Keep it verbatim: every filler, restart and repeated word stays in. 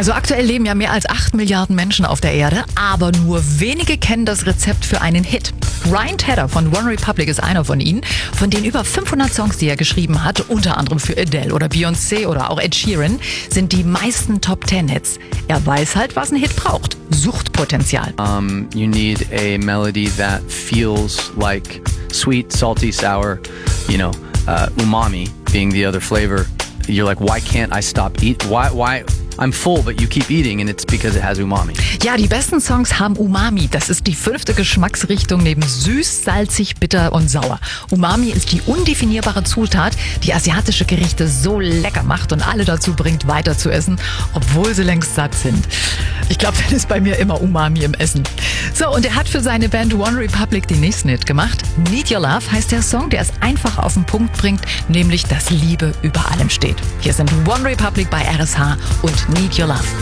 Also aktuell leben ja mehr als acht Milliarden Menschen auf der Erde, aber nur wenige kennen das Rezept für einen Hit. Ryan Tedder von One Republic ist einer von ihnen. Von den über fünfhundert Songs, die er geschrieben hat, unter anderem für Adele oder Beyoncé oder auch Ed Sheeran, sind die meisten Top Ten Hits. Er weiß halt, was ein Hit braucht. Suchtpotenzial. Um, you need a melody that feels like sweet, salty, sour, you know, uh, umami being the other flavor. You're like, why can't I stop eat? Why, why? I'm full, but you keep eating and it's because it has umami. Ja, die besten Songs haben Umami. Das ist die fünfte Geschmacksrichtung neben süß, salzig, bitter und sauer. Umami ist die undefinierbare Zutat, die asiatische Gerichte so lecker macht und alle dazu bringt, weiter zu essen, obwohl sie längst satt sind. Ich glaube, dann ist bei mir immer Umami im Essen. So, und er hat für seine Band One Republic den nächsten Hit gemacht. Need Your Love heißt der Song, der es einfach auf den Punkt bringt, nämlich, dass Liebe über allem steht. Hier sind One Republic bei R S H und Need Your Love.